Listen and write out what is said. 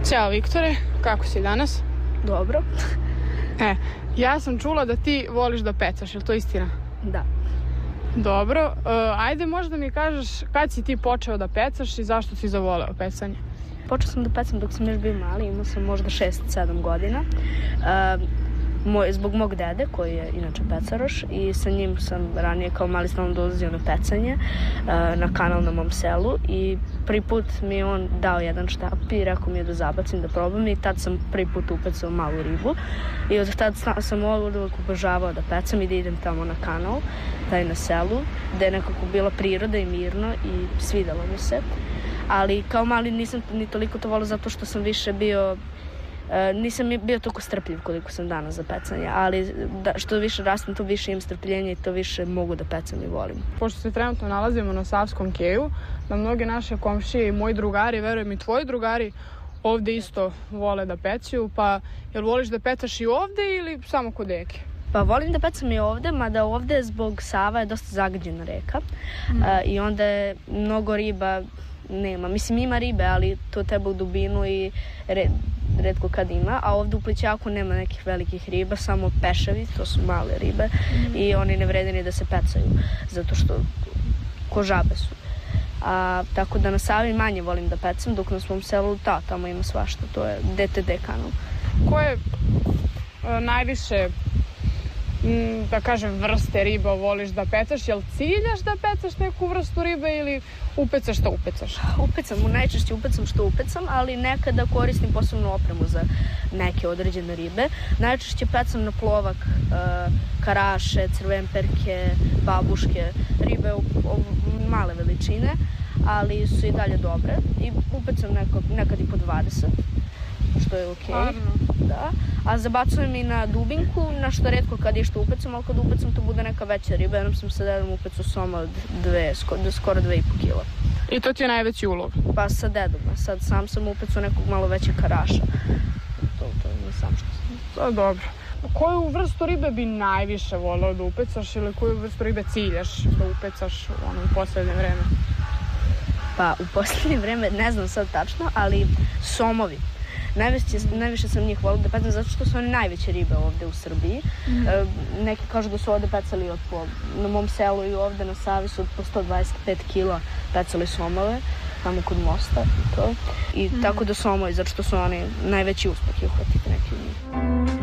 Ćao Viktore, kako si danas? Dobro. Ja sam čula da ti voliš da pecaš, je li to istina? Da. Dobro, ajde možda mi kažeš kad si ti počeo da pecaš i zašto si zavoleo pecanje? Počeo sam da pecam dok sam još bio mali, imao sam možda 6-7 godina. Zbog mog dede, koji je inače pecaroš, i sa njim sam ranije kao mali stalno dolazio na pecanje na kanal na mom selu, i prvi put mi je on dao jedan štap i rekao mi je da zabacim, da probam, i tad sam prvi put upecao malu ribu i od tada sam uvijek obožavao da pecam i da idem tamo na kanal, taj na selu, gde je nekako bila priroda i mirno i svidelo mi se. Ali kao mali nisam ni toliko to volio zato što sam više bio nisam bio toliko strpljiv koliko sam danas za pecanje, ali što više rastem, to više imam strpljenja i to više mogu da pecam i volim. Pošto se trenutno nalazimo na Savskom keju, da mnoge naše komšije i moji drugari, verujem i tvoji drugari, ovde isto vole da pecaju, pa jel voliš da pecaš i ovde ili samo kod deke? Pa volim da pecam i ovde, mada ovde zbog Sava je dosta zagađena reka i onda je mnogo riba nema. Mislim, ima ribe, ali to treba u dubinu i retko kad ima, a ovde u Plićaku nema nekih velikih riba, samo peševi, to su male ribe i oni ne vrede ni da se pecaju, zato što ko žabe su. Tako da na Savi manje volim da pecam, dok na svom selu tamo ima svašta, to je DTD kanal. Koje najviše, da kažem, vrste riba voliš da pecaš? Jel ciljaš da pecaš neku vrstu ribe ili upecaš šta upecaš? Najčešće upecam što upecam, ali nekada koristim posebnu opremu za neke određene ribe. Najčešće pecam na plovak, karaše, crvenperke, babuške, ribe male veličine, ali su i dalje dobre. I upecam nekad i po 20, što je okej. Da. A zabacujem i na dubinku, na što retko kad je što upecam, ali kad upecam to bude neka veća riba. Jednom sam sa dedom upecao soma od skoro 2,5 kila. I to ti je najveći ulov? Pa sa dedom, a sad sam upecao nekog malo većeg karaša. To je sam što sam. To dobro. Koju vrstu ribe bi najviše voleo da upecaš ili koju vrstu ribe ciljaš da upecaš u poslednje vreme? Pa u poslednje vreme ne znam sad tačno, ali somovi. Najviše sam njih volila da pecam zato što su oni najveće ribe ovde u Srbiji. Neki kažu da su ovde pecali na mom selu i ovde na Savi su po 125 kila pecali somove, tamo kod mosta i to. I tako da somovi, zato što su oni najveći uspeh i uhvatiti neki od njih.